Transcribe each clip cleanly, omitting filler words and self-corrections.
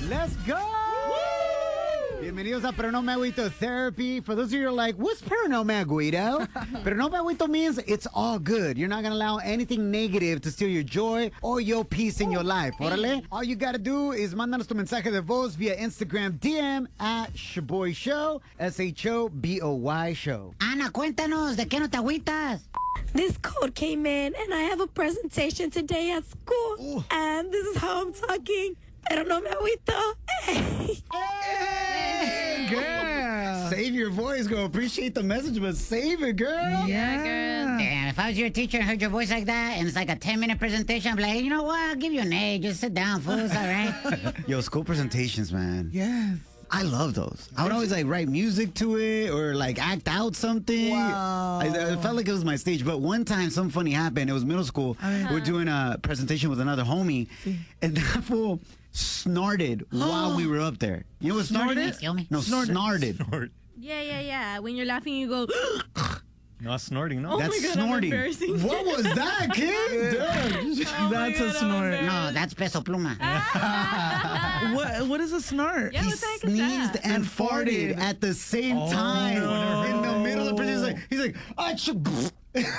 Let's go! Bienvenidos a Pero No Me Agüito Therapy. For those of you who are like, what's Pero No Me Agüito? Pero No Me Agüito means it's all good. You're not going to allow anything negative to steal your joy or your peace in your life. Órale. All you got to do is mándanos tu mensaje de voz via Instagram DM at Shoboy Show, SHOBOY Show. Ana, cuéntanos, ¿de qué no te agüitas? This code came in, and I have a presentation today at school. Ooh. And this is how I'm talking. Pero no me agüito. Hey, girl. Save your voice, girl. Appreciate the message, but save it, girl. Yeah, girl. Damn, if I was your teacher and heard your voice like that, and it's like a 10-minute presentation, I'd be like, you know what? I'll give you an A. Just sit down, fool. It's all right. Yo, school presentations, man. Yes. I love those. I would always like write music to it or like act out something. Wow. I felt like it was my stage. But one time something funny happened. It was middle school. We're doing a presentation with another homie. And that fool snorted while we were up there. You know what snorted is? Kill me. No, snorted. Yeah. When you're laughing, you go. Not snorting, no. Oh That's my God, I'm snorting. embarrassing. What was that, kid? Dude. That's a snort. No, that's peso pluma. What is a snort? Yeah, He what the heck is sneezed that? and farted at the same time in the middle of the presentation. He's like, achoo.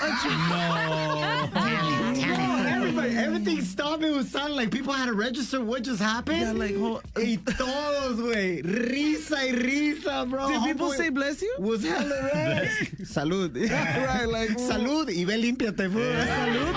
Everything stopped. It was sounding like people had to register what just happened. Yeah, like, Y todos, güey. Risa y risa, bro. Did people Homeboy say bless you? was hella red. Salud. Right, like, Salud y ve límpiate, fool. Salud.